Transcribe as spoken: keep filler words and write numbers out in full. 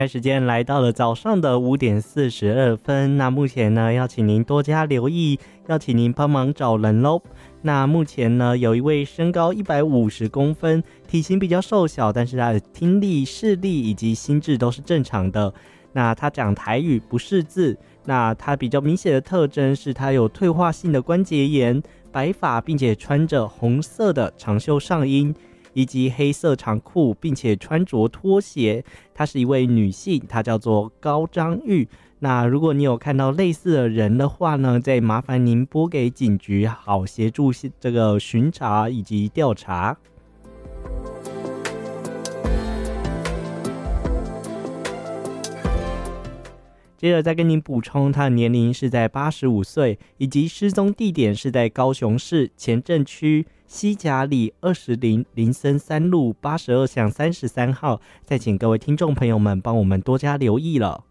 时间来到了早上的五点四十二分，那目前呢要请您多加留意，要请您帮忙找人咯。那目前呢有一位身高一百五十公分，体型比较瘦小，但是他的听力、视力以及心智都是正常的。那他讲台语不识字，那他比较明显的特征是他有退化性的关节炎，白发，并且穿着红色的长袖上衣以及黑色长裤，并且穿着拖鞋。她是一位女性，她叫做高章玉。那如果你有看到类似的人的话呢，再麻烦您拨给警局，好协助这个巡查以及调查。接着再跟您补充，他的年龄是在八十五岁，以及失踪地点是在高雄市前镇区西甲里二十零林森三路八十二巷三十三号。再请各位听众朋友们帮我们多加留意了。